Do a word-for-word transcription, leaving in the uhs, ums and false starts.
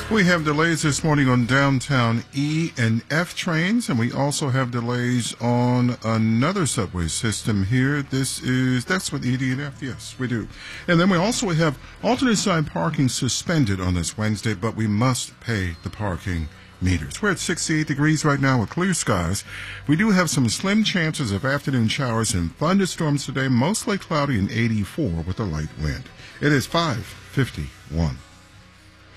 We have delays this morning on downtown E and F trains, and we also have delays on another subway system here. This is, that's with E D and F, yes, we do. And then we also have alternate side parking suspended on this Wednesday, but we must pay the parking meters. We're at sixty-eight degrees right now with clear skies. We do have some slim chances of afternoon showers and thunderstorms today, mostly cloudy and eighty-four with a light wind. It is five fifty-one.